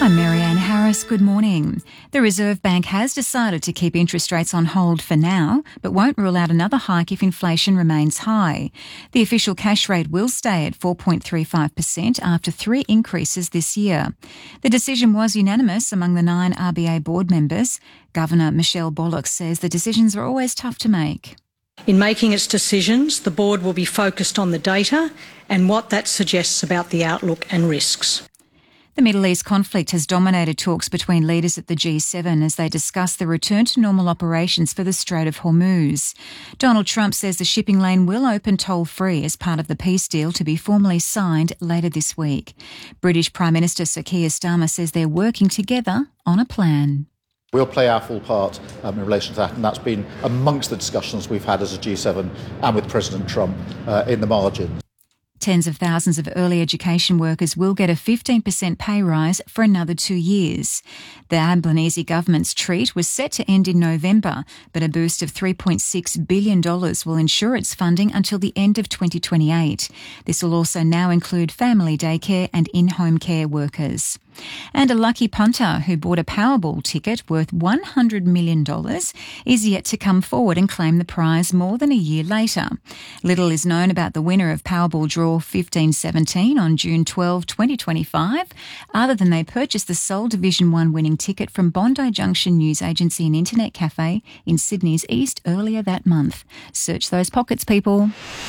I'm Marianne Harris. Good morning. The Reserve Bank has decided to keep interest rates on hold for now, but won't rule out another hike if inflation remains high. The official cash rate will stay at 4.35% after 3 increases this year. The decision was unanimous among the 9 RBA board members. Governor Michelle Bullock says the decisions are always tough to make. In making its decisions, the board will be focused on the data and what that suggests about the outlook and risks. The Middle East conflict has dominated talks between leaders at the G7 as they discuss the return to normal operations for the Strait of Hormuz. Donald Trump says the shipping lane will open toll-free as part of the peace deal to be formally signed later this week. British Prime Minister Sir Keir Starmer says they're working together on a plan. We'll play our full part in relation to that, and that's been amongst the discussions we've had as a G7 and with President Trump in the margins. Tens of thousands of early education workers will get a 15% pay rise for another 2 years. The Albanese government's treat was set to end in November, but a boost of $3.6 billion will ensure its funding until the end of 2028. This will also now include family daycare and in-home care workers. And a lucky punter who bought a Powerball ticket worth $100 million is yet to come forward and claim the prize more than a year later. Little is known about the winner of Powerball draw 1517 on June 12, 2025, other than they purchased the sole Division 1 winning ticket from Bondi Junction News Agency and Internet Cafe in Sydney's East earlier that month. Search those pockets, people.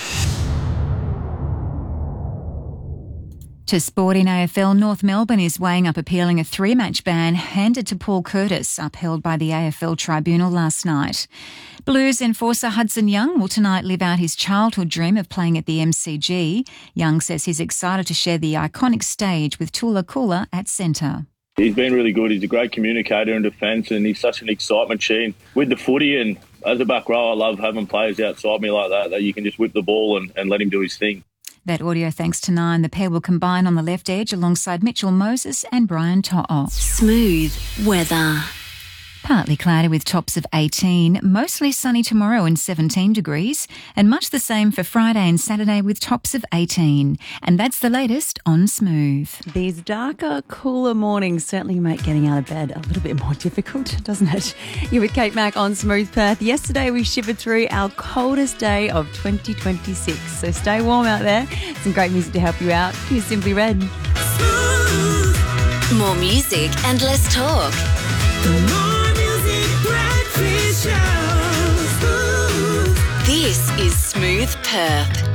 To sport in AFL, North Melbourne is weighing up appealing a 3-match ban handed to Paul Curtis, upheld by the AFL Tribunal last night. Blues enforcer Hudson Young will tonight live out his childhood dream of playing at the MCG. Young says he's excited to share the iconic stage with Tula Kula at centre. He's been really good. He's a great communicator in defence and he's such an excitement machine with the footy. And as a back row, I love having players outside me like that you can just whip the ball and let him do his thing. That audio thanks to Nine. The pair will combine on the left edge alongside Mitchell Moses and Brian To'o. Smooth weather. Partly cloudy with tops of 18, mostly sunny tomorrow and 17 degrees, and much the same for Friday and Saturday with tops of 18. And that's the latest on Smooth. These darker, cooler mornings certainly make getting out of bed a little bit more difficult, doesn't it? You're with Kate Mack on Smooth Perth. Yesterday we shivered through our coldest day of 2026, so stay warm out there. Some great music to help you out. Here's Simply Red. Smooth. More music and less talk. This is Smooth Perth.